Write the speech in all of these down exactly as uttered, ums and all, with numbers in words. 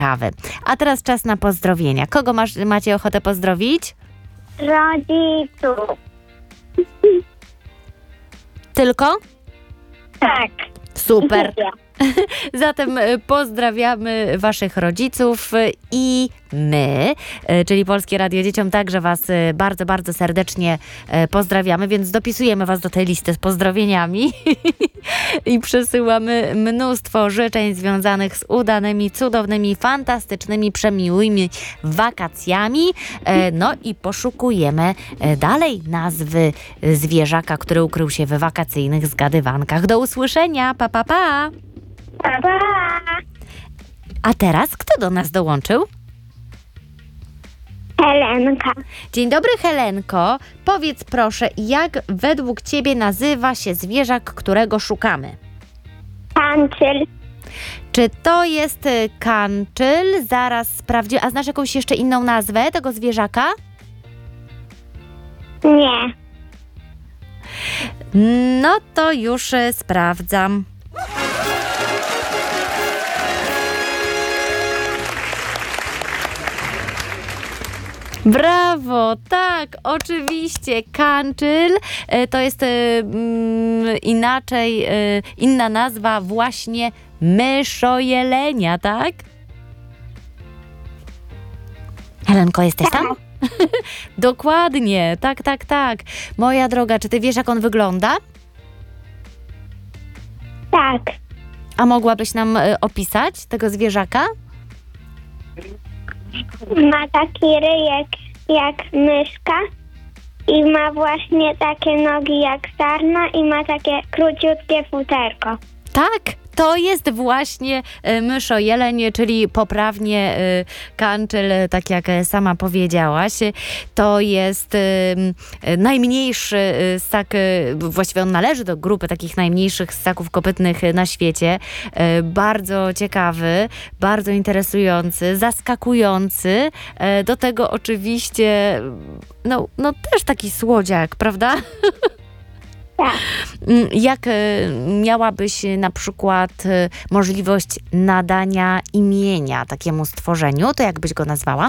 kawy. A teraz czas na pozdrowienia. Kogo masz, macie ochotę pozdrowić? Rodziców. Tylko? Tak. Super. Zatem pozdrawiamy waszych rodziców i my, czyli Polskie Radio Dzieciom, także was bardzo, bardzo serdecznie pozdrawiamy, więc dopisujemy was do tej listy z pozdrowieniami i przesyłamy mnóstwo życzeń związanych z udanymi, cudownymi, fantastycznymi, przemiłymi wakacjami. No i poszukujemy dalej nazwy zwierzaka, który ukrył się w wakacyjnych zgadywankach. Do usłyszenia, pa, pa, pa! Pa, pa. A teraz kto do nas dołączył? Helenka. Dzień dobry, Helenko. Powiedz proszę, jak według ciebie nazywa się zwierzak, którego szukamy? Kancyl. Czy to jest y, kanczyl? Zaraz sprawdzimy. A znasz jakąś jeszcze inną nazwę tego zwierzaka? Nie. No to już y, sprawdzam. Brawo, tak, oczywiście, kanczyl e, to jest e, mm, inaczej, e, inna nazwa właśnie myszojelenia, tak? Helenko, jesteś tam? Dokładnie, tak, tak, tak. Moja droga, czy ty wiesz, jak on wygląda? Tak. A mogłabyś nam e, opisać tego zwierzaka? Ma taki ryjek jak myszka i ma właśnie takie nogi jak sarna i ma takie króciutkie futerko. Tak, to jest właśnie e, myszojeleń, czyli poprawnie e, kanczyl, tak jak e, sama powiedziałaś. To jest e, e, najmniejszy e, ssak, e, właściwie on należy do grupy takich najmniejszych ssaków kopytnych na świecie. E, bardzo ciekawy, bardzo interesujący, zaskakujący. E, do tego oczywiście, no, no też taki słodziak, prawda? Tak. Jak e, miałabyś na przykład e, możliwość nadania imienia takiemu stworzeniu, to jak byś go nazwała?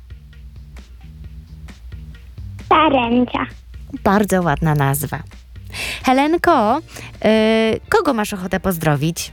Saręcia. Bardzo ładna nazwa. Helenko, e, kogo masz ochotę pozdrowić?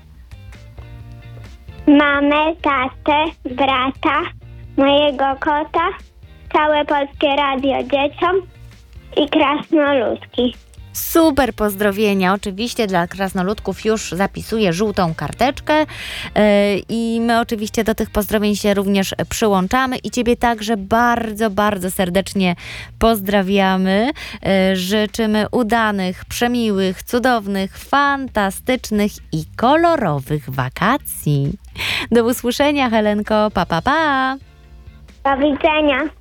Mamę, tatę, brata, mojego kota, całe Polskie Radio Dzieciom i krasnoludki. Super pozdrowienia. Oczywiście dla krasnoludków już zapisuję żółtą karteczkę yy, i my oczywiście do tych pozdrowień się również przyłączamy i ciebie także bardzo, bardzo serdecznie pozdrawiamy. Yy, życzymy udanych, przemiłych, cudownych, fantastycznych i kolorowych wakacji. Do usłyszenia, Helenko. Pa, pa, pa. Do widzenia.